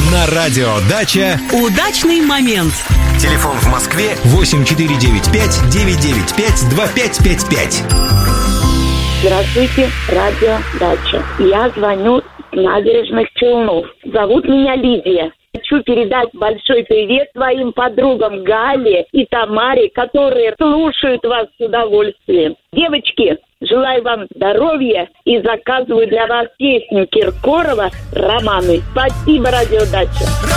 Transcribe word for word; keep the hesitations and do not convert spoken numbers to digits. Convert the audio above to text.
На радио «Дача». Удачный момент. Телефон в Москве восемь четыре девять пять девять девять пять два пять пять пять. Здравствуйте, радио «Дача». Я звоню с набережных Челнов. Зовут меня Лидия. Хочу передать большой привет своим подругам Гале и Тамаре, которые слушают вас с удовольствием. Девочки, желаю вам здоровья и заказываю для вас песню Киркорова «Романы». Спасибо, радио «Дача».